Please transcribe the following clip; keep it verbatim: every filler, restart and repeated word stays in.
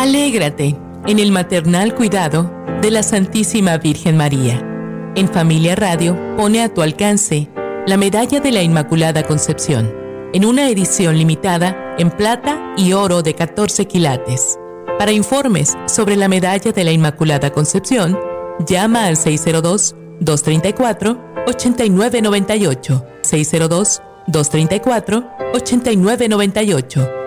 Alégrate en el maternal cuidado de la Santísima Virgen María. En Familia Radio pone a tu alcance la Medalla de la Inmaculada Concepción, en una edición limitada en plata y oro de catorce quilates. Para informes sobre la Medalla de la Inmaculada Concepción, llama al seis cero dos, dos tres cuatro, ocho nueve nueve ocho, seis cero dos, dos tres cuatro, ocho nueve nueve ocho